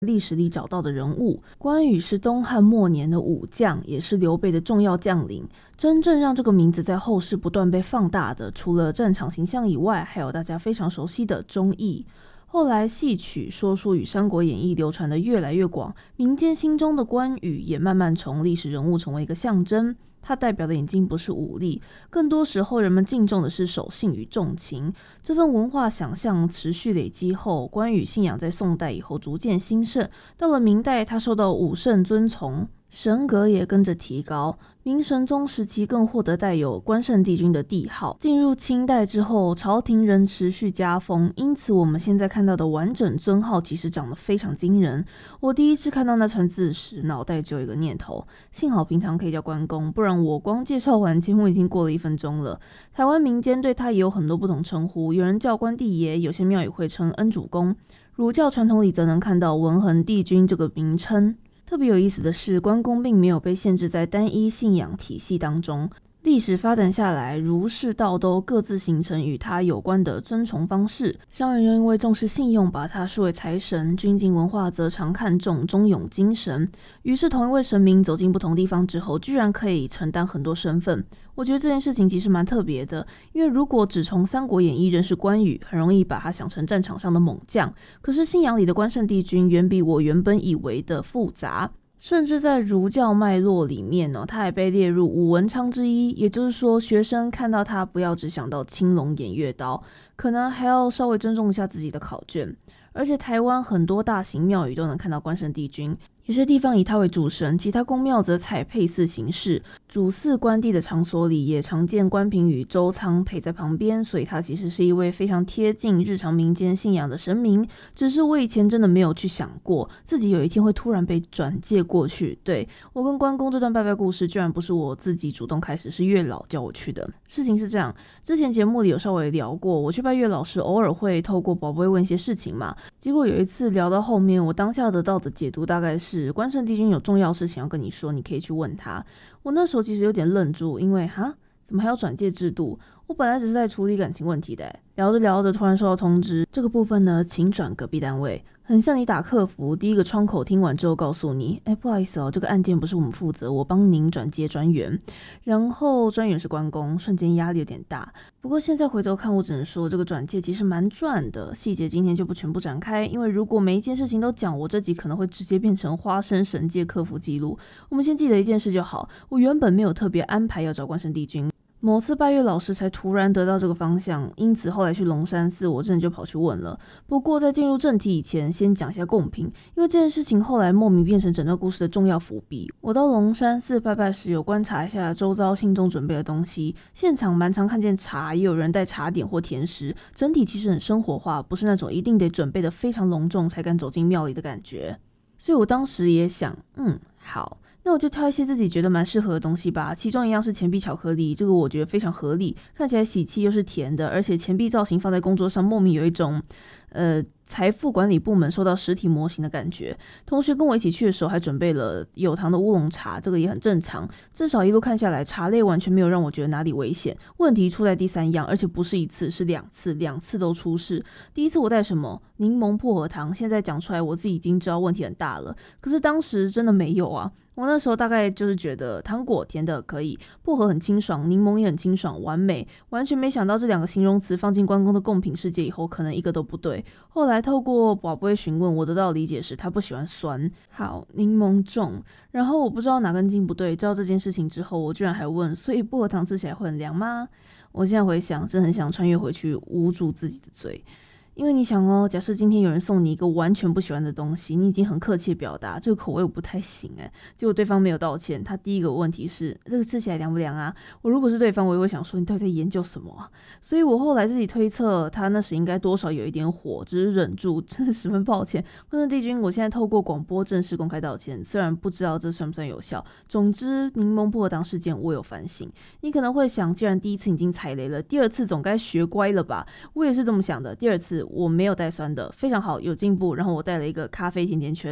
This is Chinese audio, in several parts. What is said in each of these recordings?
历史里找到的人物。关羽是东汉末年的武将，也是刘备的重要将领。真正让这个名字在后世不断被放大的，除了战场形象以外，还有大家非常熟悉的忠义。后来戏曲、说书与《三国演义》流传的越来越广，民间心中的关羽也慢慢从历史人物成为一个象征。他代表的已经不是武力，更多时候人们敬重的是守信与重情。这份文化想象持续累积后，关羽信仰在宋代以后逐渐兴盛，到了明代他受到武圣尊崇，神格也跟着提高。明神宗时期更获得带有关圣帝君的帝号。进入清代之后，朝廷仍持续加封，因此我们现在看到的完整尊号其实长得非常惊人。我第一次看到那串字时，脑袋只有一个念头，幸好平常可以叫关公，不然我光介绍完节目已经过了1分钟了。台湾民间对他也有很多不同称呼，有人叫关帝爷，有些庙宇会称恩主公，儒教传统里则能看到文衡帝君这个名称。特别有意思的是，关公并没有被限制在单一信仰体系当中，历史发展下来，儒释道都各自形成与他有关的尊崇方式。商人又因为重视信用，把他视为财神；军警文化则常看重忠勇精神。于是同一位神明走进不同地方之后，居然可以承担很多身份。我觉得这件事情其实蛮特别的，因为如果只从《三国演义》认识关羽，很容易把他想成战场上的猛将。可是信仰里的关圣帝君远比我原本以为的复杂，甚至在儒教脉络里面他还被列入武文昌之一。也就是说，学生看到他不要只想到青龙偃月刀，可能还要稍微尊重一下自己的考卷。而且台湾很多大型庙宇都能看到关圣帝君，有些地方以他为主神，其他宫庙则采配祀形式。主祀关帝的场所里也常见关平与周仓陪在旁边，所以他其实是一位非常贴近日常民间信仰的神明。只是我以前真的没有去想过自己有一天会突然被转介过去。对，我跟关公这段拜拜故事居然不是我自己主动开始，是月老叫我去的。事情是这样，之前节目里有稍微聊过，我去拜月老时偶尔会透过宝贝问一些事情嘛。结果有一次聊到后面，我当下得到的解读大概是关圣帝君有重要事情要跟你说，你可以去问他。我那时候其实有点愣住，因为怎么还有转介制度？我本来只是在处理感情问题的。聊着聊着突然收到通知，这个部分呢请转隔壁单位。很像你打客服，第一个窗口听完之后告诉你，不好意思这个案件不是我们负责，我帮您转接专员。然后专员是关公，瞬间压力有点大。不过现在回头看，我只能说这个转介其实蛮赚的，细节今天就不全部展开，因为如果每一件事情都讲，我这集可能会直接变成花生神界客服记录。我们先记得一件事就好，我原本没有特别安排要找关圣帝君，某次拜月老师才突然得到这个方向，因此后来去龙山寺我真的就跑去问了。不过在进入正题以前，先讲一下贡品，因为这件事情后来莫名变成整个故事的重要伏笔。我到龙山寺拜拜时有观察一下周遭信众准备的东西，现场蛮常看见茶，也有人带茶点或甜食，整体其实很生活化，不是那种一定得准备的非常隆重才敢走进庙里的感觉。所以我当时也想好，那我就挑一些自己觉得蛮适合的东西吧。其中一样是钱币巧克力，这个我觉得非常合理，看起来喜气又是甜的，而且钱币造型放在工作上莫名有一种财富管理部门收到实体模型的感觉。同学跟我一起去的时候还准备了有糖的乌龙茶，这个也很正常，至少一路看下来茶类完全没有让我觉得哪里危险。问题出在第3样，而且不是一次是两次都出事。第一次我带什么柠檬薄荷糖，现在讲出来我自己已经知道问题很大了，可是当时真的没有啊。我那时候大概就是觉得糖果甜的可以，薄荷很清爽，柠檬也很清爽，完美。完全没想到这2个形容词放进关公的贡品世界以后，可能一个都不对。后来透过宝贝询问，我得到的理解是他不喜欢酸，好，柠檬重。然后我不知道哪根筋不对，知道这件事情之后，我居然还问，所以薄荷糖吃起来会很凉吗？我现在回想，真的很想穿越回去捂住自己的嘴。因为你想假设今天有人送你一个完全不喜欢的东西，你已经很客气表达这个口味我不太行结果对方没有道歉，他第一个问题是这个吃起来凉不凉啊？我如果是对方，我也会想说你到底在研究什么啊？所以我后来自己推测他那时应该多少有一点火，只是忍住，真的十分抱歉。关圣帝君，我现在透过广播正式公开道歉，虽然不知道这算不算有效。总之柠檬薄荷糖事件我有反省。你可能会想，既然第一次已经踩雷了，第二次总该学乖了吧？我也是这么想的。第二次我没有带酸的，非常好，有进步。然后我带了一个咖啡甜甜圈。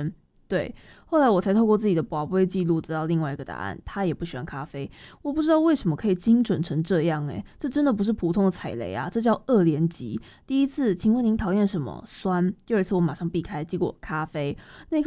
对，后来我才透过自己的宝贝记录得到另外一个答案，他也不喜欢咖啡。我不知道为什么可以精准成这样这真的不是普通的踩雷啊，这叫2连击。第一次，请问您讨厌什么？酸。第二次我马上避开，结果咖啡。那一刻